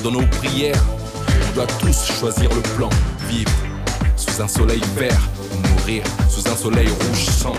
dans nos prières. On doit tous choisir le plan, vivre sous un soleil vert, ou mourir sous un soleil rouge sang.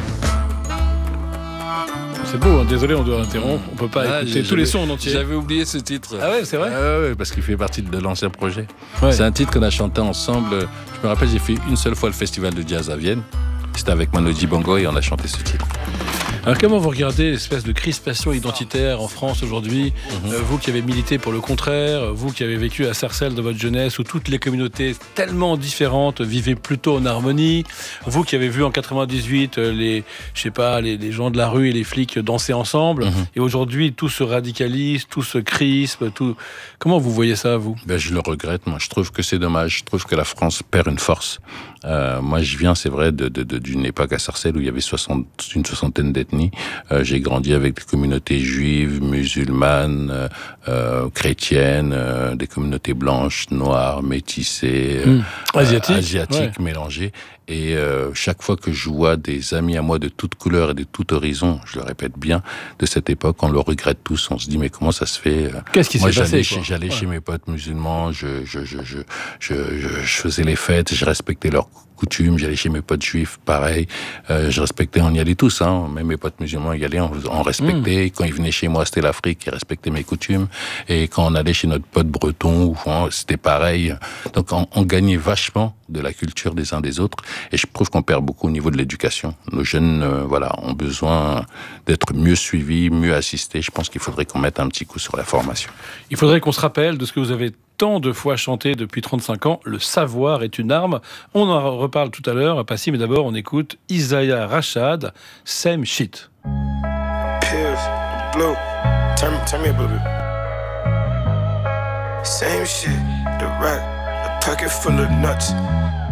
C'est beau, hein. Désolé, on doit interrompre. On peut pas écouter tous les sons en entier. J'avais oublié ce titre. Ah ouais, c'est vrai. Ouais, parce qu'il fait partie de l'ancien projet. Ouais. C'est un titre qu'on a chanté ensemble. Je me rappelle, j'ai fait une seule fois le festival de jazz à Vienne. C'était avec Manu Dibango et on a chanté ce titre. Alors comment vous regardez l'espèce de crispation identitaire en France aujourd'hui, vous qui avez milité pour le contraire, vous qui avez vécu à Sarcelles dans votre jeunesse où toutes les communautés tellement différentes vivaient plutôt en harmonie, vous qui avez vu en 98 les gens de la rue et les flics danser ensemble, et aujourd'hui tout se radicalise, tout se crispe, tout. Comment vous voyez ça, vous ? Je le regrette, moi je trouve que c'est dommage, je trouve que la France perd une force. Moi je viens, c'est vrai, d'une époque à Sarcelles où il y avait une soixantaine d'ethnies. J'ai grandi avec des communautés juives, musulmanes, chrétiennes, des communautés blanches, noires, métissées, asiatiques mélangées. Et chaque fois que je vois des amis à moi de toutes couleurs et de tout horizon, je le répète bien, de cette époque, on le regrette tous. On se dit mais comment ça se fait ? Qu'est-ce qui s'est passé ? J'allais chez mes potes musulmans, je faisais les fêtes, je respectais leurs coutumes. J'allais chez mes potes juifs, pareil. Je respectais, on y allait tous, hein. Même mes potes musulmans y allaient, on respectait. Quand ils venaient chez moi, c'était l'Afrique, ils respectaient mes coutumes. Et quand on allait chez notre pote breton, c'était pareil. Donc on gagnait vachement de la culture des uns des autres. Et je trouve qu'on perd beaucoup au niveau de l'éducation. Nos jeunes, ont besoin d'être mieux suivis, mieux assistés. Je pense qu'il faudrait qu'on mette un petit coup sur la formation. Il faudrait qu'on se rappelle de ce que vous avez tant de fois chanté depuis 35 ans, le savoir est une arme. On en reparle tout à l'heure, Passy, mais d'abord on écoute Isaiah Rashad, Same Shit. Pills, blue, turn me up a little bit. Same shit, the rack, a pocket full of nuts.